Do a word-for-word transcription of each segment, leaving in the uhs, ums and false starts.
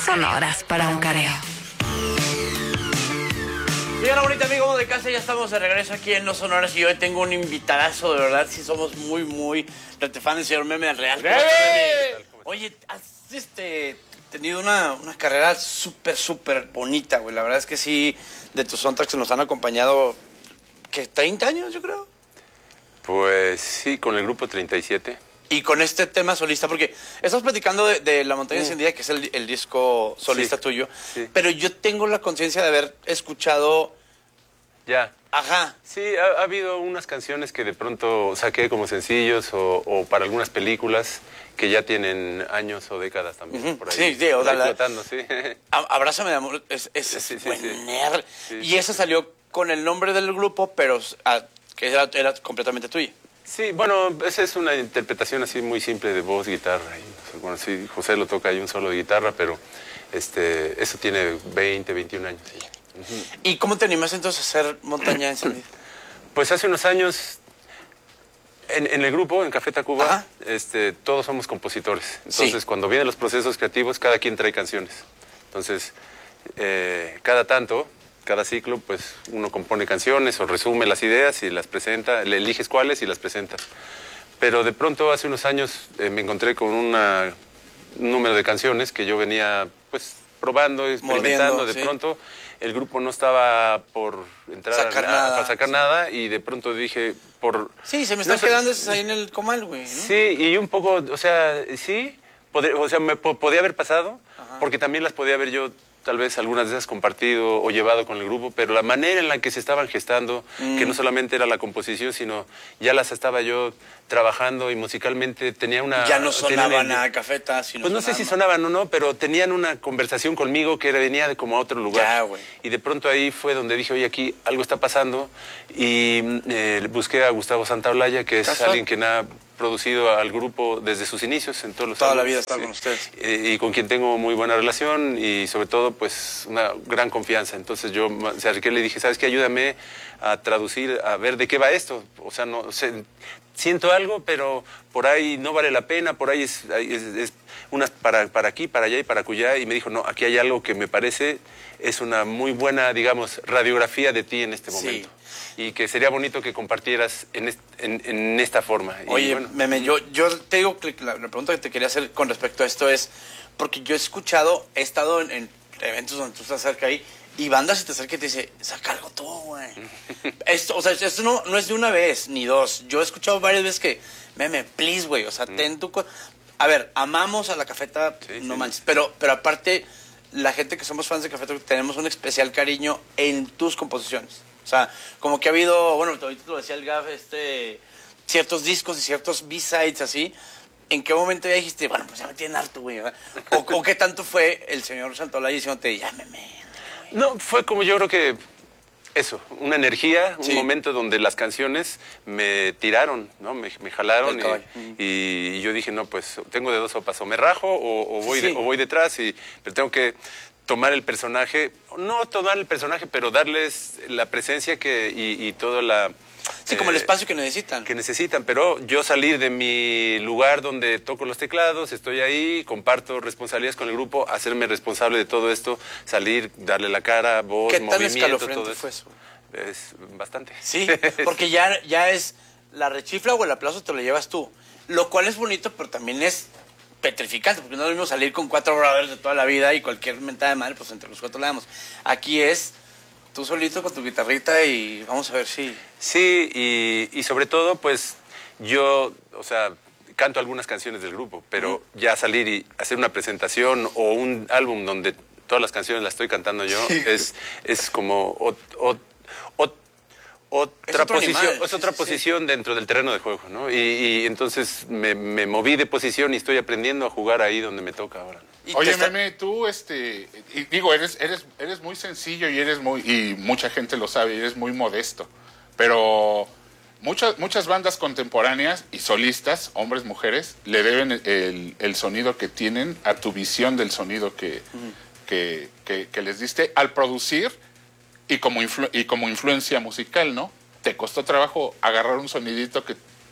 sonoras para un careo. Y hola, bonita amigo de casa, ya estamos de regreso aquí en No Sonoras y hoy tengo un invitadazo, de verdad, sí somos muy, muy fan del señor Meme Real. Oye, has este, tenido una, una carrera súper, súper bonita, güey. La verdad es que sí, de tus soundtracks nos han acompañado, ¿qué? ¿treinta años, yo creo? Pues sí, con el grupo treinta y siete. Y con este tema solista, porque estamos platicando de, de La Montaña Mm. Encendida, que es el, el disco solista Sí, tuyo, sí. pero yo tengo la conciencia de haber escuchado... Ya. Ajá. Sí, ha, ha habido unas canciones que de pronto saqué como sencillos o, o para algunas películas que ya tienen años o décadas también. Uh-huh. Por ahí, Sí, sí, o por sea, ahí la- flotando, sí. Abrázame de amor, es, es, Sí, sí, sí, buener. sí. Y esa salió con el nombre del grupo, pero ah, que era, era completamente tuya. Sí, bueno, esa es una interpretación así muy simple de voz, guitarra. Y, bueno, sí, José lo toca ahí un solo de guitarra, pero este, eso tiene veinte, veintiún años. Sí. Uh-huh. ¿Y cómo te animas entonces a hacer Montaña Encendida? Pues hace unos años, en, en el grupo, en Café Tacuba, este, todos somos compositores. Entonces, Sí. cuando vienen los procesos creativos, cada quien trae canciones. Entonces, eh, cada tanto, cada ciclo, pues uno compone canciones o resume las ideas y las presenta, le eliges cuáles y las presentas. Pero de pronto, hace unos años, eh, me encontré con una, un número de canciones que yo venía, pues, probando, experimentando. Mordiendo, de sí. pronto, el grupo no estaba por entrar Sacar a, nada, para sacar sí. nada y de pronto dije, por... Sí, se me están no sé, quedando esas ahí en el comal, güey, ¿no? Sí, y un poco, o sea, sí, podría, o sea, me po- podía haber pasado, Ajá. porque también las podía haber yo tal vez algunas de esas compartido o llevado con el grupo, pero la manera en la que se estaban gestando, Mm. que no solamente era la composición, sino ya las estaba yo trabajando y musicalmente tenía una... Ya no tenía sonaban una- a cafeta, sino Pues no sé si sonaban- sonaban o no, pero tenían una conversación conmigo que venía de como a otro lugar. Ya, güey. Y de pronto ahí fue donde dije, oye, aquí algo está pasando. Y eh, busqué a Gustavo Santaolalla, que es Casual. alguien que ha producido al grupo desde sus inicios, en todos los Toda la años. vida estaba con ustedes. Eh, y con quien tengo muy buena relación y sobre todo, pues, una gran confianza. Entonces yo me acerqué y le dije, ¿sabes qué? Ayúdame a traducir, a ver de qué va esto. O sea, no sé, siento algo, pero por ahí no vale la pena, por ahí es, es, es unas para, para aquí, para allá y para acullá. Y me dijo, no, aquí hay algo que me parece es una muy buena, digamos, radiografía de ti en este momento. Sí. Y que sería bonito que compartieras en, est, en, en esta forma. Y Oye, bueno, Meme, yo, yo te digo que la, la pregunta que te quería hacer con respecto a esto es, porque yo he escuchado, he estado en, en eventos donde tú estás cerca ahí, y bandas se te acerca y te dice, saca algo tú, güey. Esto, o sea, esto no, no es de una vez, ni dos. Yo he escuchado varias veces que, Meme, please, güey, o sea, Mm. ten tu... co- A ver, amamos a la Cafeta, Sí, no sí. manches, pero, pero aparte, la gente que somos fans de Cafeta tenemos un especial cariño en tus composiciones. O sea, como que ha habido, bueno, ahorita lo decía el Gaf, este, ciertos discos y ciertos B-sides así. ¿En qué momento ya dijiste, bueno, pues ya me tienen harto, güey? ¿verdad? O, o qué tanto fue el señor Santaolalla diciéndote, ya, Meme? no, fue como yo creo que eso, una energía, un Sí. momento donde las canciones me tiraron, ¿no? Me, me jalaron Del caballo. y, y yo dije, no, pues tengo de dos sopas, o me rajo o, o voy, Sí. de- o voy detrás, y, pero tengo que tomar el personaje, no tomar el personaje, pero darles la presencia que, y, y toda la... Sí, como el eh, espacio que necesitan. que necesitan, pero yo salir de mi lugar donde toco los teclados, estoy ahí, comparto responsabilidades con el grupo, hacerme responsable de todo esto, salir, darle la cara, voz, ¿Qué tan movimiento, escalofriante todo fue eso. eso? Es bastante. Sí, porque ya, ya es la rechifla o el aplauso te lo llevas tú. Lo cual es bonito, pero también es petrificante, porque no es lo mismo salir con cuatro brothers de toda la vida y cualquier mentada de madre, pues entre los cuatro la damos. Aquí es tú solito con tu guitarrita y vamos a ver si... Sí, y, y sobre todo, pues, yo, o sea, canto algunas canciones del grupo, pero Ujú. ya salir y hacer una presentación o un álbum donde todas las canciones las estoy cantando yo, Sí. es, es como ot- ot- ot- Es otra otro posición, animal, es sí, otra sí, sí. posición dentro del terreno de juego, ¿no? Y, y entonces me, me moví de posición y estoy aprendiendo a jugar ahí donde me toca ahora, ¿no? y Oye, te está- Meme, tú, este, y digo, eres, eres, eres muy sencillo y eres muy, y mucha gente lo sabe, y eres muy modesto, pero muchas, muchas bandas contemporáneas y solistas, hombres, mujeres, le deben el, el sonido que tienen a tu visión del sonido que, que, que, que les diste al producir y como, influ- y como influencia musical, ¿no? Te costó trabajo agarrar un sonidito que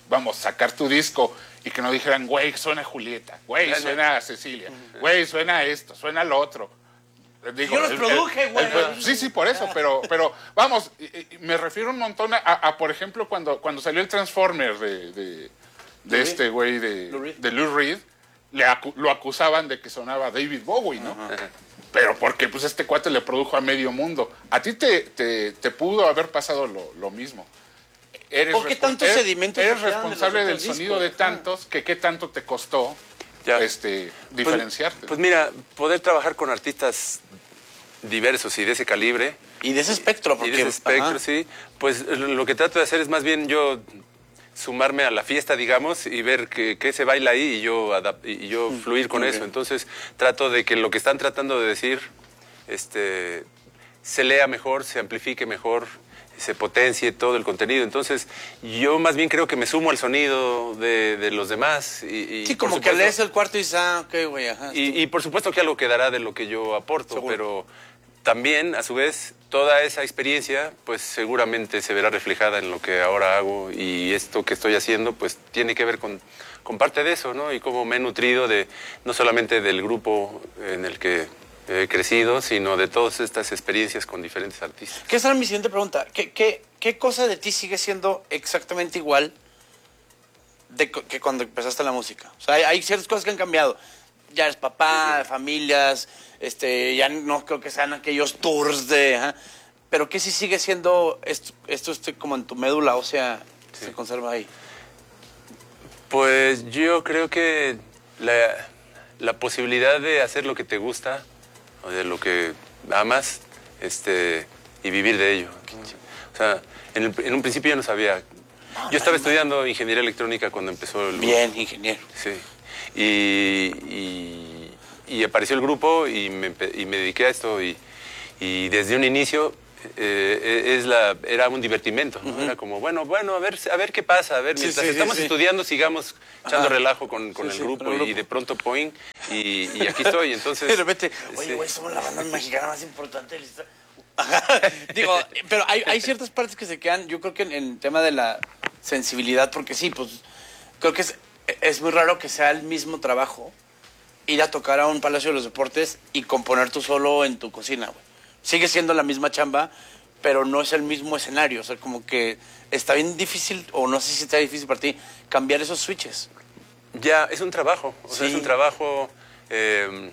vamos, sacar tu disco y que no dijeran, güey, suena Julieta, güey, suena Cecilia, güey, suena esto, suena lo otro. Digo, yo los el, produje, güey. Sí, sí, por eso, pero, pero vamos, me refiero un montón a, a por ejemplo, cuando, cuando salió el Transformer de, de, de este güey de, de Lou Reed, le acu lo acusaban de que sonaba David Bowie, ¿no? Ajá. Pero porque pues este cuate le produjo a medio mundo. A ti te, te, te pudo haber pasado lo, lo mismo. Eres ¿Por qué tantos eres, sedimentos? Eres responsable del sonido discos? de tantos, que qué tanto te costó ya. este diferenciarte. Pues, pues mira, poder trabajar con artistas diversos y de ese calibre. Y de ese espectro. Porque, y de ese espectro, ajá. sí. Pues lo que trato de hacer es más bien yo sumarme a la fiesta, digamos, y ver qué se baila ahí y yo, y yo mm, fluir con okay. eso. Entonces trato de que lo que están tratando de decir este, se lea mejor, se amplifique mejor, se potencie todo el contenido. Entonces yo más bien creo que me sumo al sonido de, de los demás. Y, y sí, como supuesto, que lees el cuarto y dices, ah, ok, güey, ajá. Y, y por supuesto que algo quedará de lo que yo aporto, seguro. Pero también, a su vez, toda esa experiencia, pues seguramente se verá reflejada en lo que ahora hago, y esto que estoy haciendo, pues tiene que ver con, con parte de eso, ¿no? Y cómo me he nutrido de, no solamente del grupo en el que he crecido, sino de todas estas experiencias con diferentes artistas. ¿Qué será mi siguiente pregunta? ¿Qué, qué, qué cosa de ti sigue siendo exactamente igual de, que cuando empezaste la música? O sea, hay, hay ciertas cosas que han cambiado. Ya eres papá, sí, sí. familias, este, ya no creo que sean aquellos tours de... ¿eh? Pero que sí sigue siendo esto, esto este, como en tu médula, o sea, sí. se conserva ahí. Pues yo creo que la, la posibilidad de hacer lo que te gusta, o de lo que amas, este, y vivir de ello. O sea, en, el, en un principio yo no sabía. Yo estaba estudiando ingeniería electrónica cuando empezó el... Bien, ingeniero. Sí. Y, y, y apareció el grupo y me, y me dediqué a esto, y, y desde un inicio eh, es la, era un divertimento, ¿no? Uh-huh. Era como, bueno, bueno, a ver, a ver qué pasa, a ver, sí, mientras sí, estamos sí, estudiando, sigamos echando Ajá. relajo con, con, sí, el sí, grupo, con el grupo, y de pronto, poing, y, y aquí estoy, entonces... De repente, oye, güey, sí. somos la banda mexicana más importante de la historia. Digo, pero hay, hay ciertas partes que se quedan, yo creo que en el tema de la sensibilidad, porque sí, pues, creo que es... Es muy raro que sea el mismo trabajo ir a tocar a un Palacio de los Deportes y componer tú solo en tu cocina, güey. Sigue siendo la misma chamba, pero no es el mismo escenario. O sea, como que está bien difícil, o no sé si está difícil para ti, cambiar esos switches. Ya, es un trabajo. O sea, sí. es un trabajo, eh,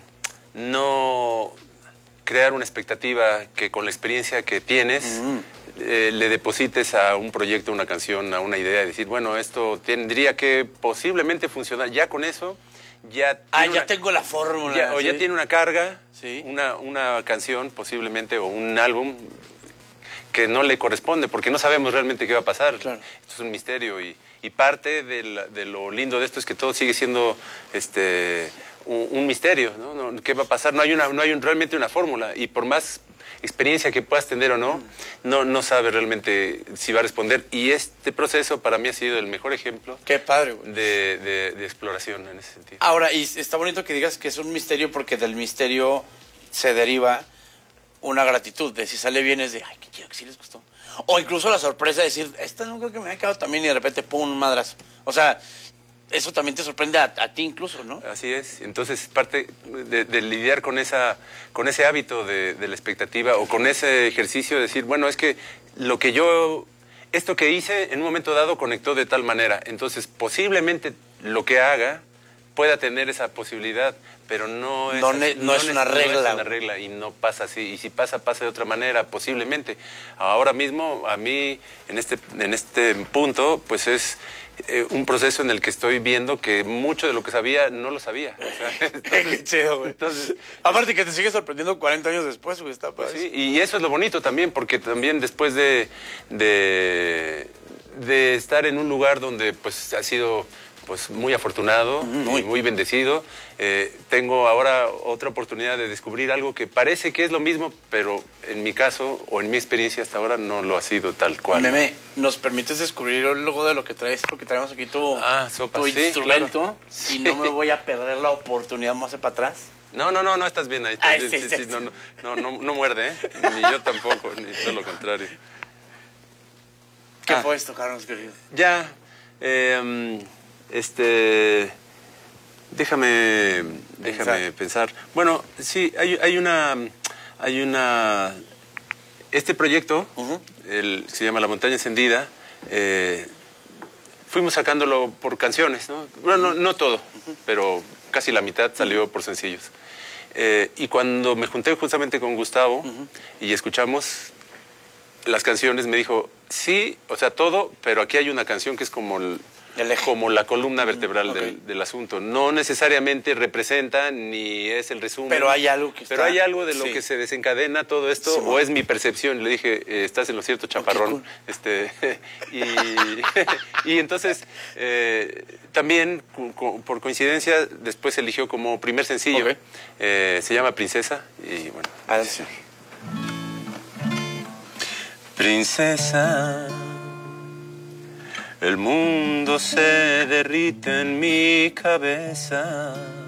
no crear una expectativa que con la experiencia que tienes... Mm. Eh, le deposites a un proyecto, una canción, a una idea, y decir, bueno, esto tendría que posiblemente funcionar. Ya con eso, ya... Ah, ya una, tengo la fórmula. Ya, o ¿sí? ya tiene una carga, ¿sí? una, una canción posiblemente, o un álbum que no le corresponde, porque no sabemos realmente qué va a pasar. Claro. Esto es un misterio, y, y parte de, la, de lo lindo de esto es que todo sigue siendo este, un, un misterio, ¿no? No, ¿qué va a pasar? No hay, una, no hay un, realmente una fórmula, y por más experiencia que puedas tener o no, no, no sabe realmente si va a responder. Y este proceso para mí ha sido el mejor ejemplo. Qué padre, güey. De, de, de exploración en ese sentido. Ahora, y está bonito que digas que es un misterio, porque del misterio se deriva una gratitud, de si sale bien es de, ay, qué chido, que sí les gustó. O incluso la sorpresa de decir, esta no creo que me haya quedado también, y de repente, pum, un madrazo. O sea... Eso también te sorprende a, a ti incluso, ¿no? Así es. Entonces, parte de, de lidiar con esa, con ese hábito de, de la expectativa, o con ese ejercicio de decir, bueno, es que lo que yo, esto que hice en un momento dado conectó de tal manera. Entonces, posiblemente lo que haga pueda tener esa posibilidad, pero no es, no, ne, no, no es una regla. No es una regla, y no pasa así. Y si pasa, pasa de otra manera, posiblemente. Ahora mismo, a mí, en este, en este punto, pues es... Eh, un proceso en el que estoy viendo que mucho de lo que sabía no lo sabía. O sea, entonces, qué chido, güey. Entonces, aparte que te sigue sorprendiendo cuarenta años después, güey, está padre. Pues sí, y eso es lo bonito también, porque también después de, de, de estar en un lugar donde pues ha sido pues muy afortunado, muy, muy bendecido, eh, tengo ahora otra oportunidad de descubrir algo que parece que es lo mismo, pero en mi caso, o en mi experiencia hasta ahora, no lo ha sido tal cual. Meme, ¿nos permites descubrir luego de lo que traes? Porque traemos aquí tu, ah, sopa, tu sí, instrumento, claro. Y sí. No me voy a perder la oportunidad más para atrás. No, no, no, no, estás bien ahí. Ay, sí, sí, sí, sí, sí, sí. No, no, no, no, no muerde, ¿eh? Ni yo tampoco, ni todo lo contrario. ¿Qué ah. puedes tocarnos, querido? Ya... Eh, este, déjame, déjame pensar. Bueno, sí, hay, hay una, hay una, este proyecto, uh-huh. el, se llama La Montaña Encendida. Eh, fuimos sacándolo por canciones, ¿no? Bueno, no, no todo, uh-huh. pero casi la mitad salió uh-huh. por sencillos. Eh, y cuando me junté justamente con Gustavo uh-huh. y escuchamos las canciones, me dijo, sí, o sea, todo, pero aquí hay una canción que es como el, el como la columna vertebral okay. del, del asunto. No necesariamente representa ni es el resumen. Pero hay algo que está... Pero hay algo de lo sí. que se desencadena todo esto, sí, o es mi percepción. Le dije, eh, estás en lo cierto, chaparrón. Okay, cool. este, y, y entonces, eh, también, co por coincidencia, después eligió como primer sencillo. Okay. Eh, se llama Princesa. Y bueno. Adelante. Princesa, el mundo se derrite en mi cabeza.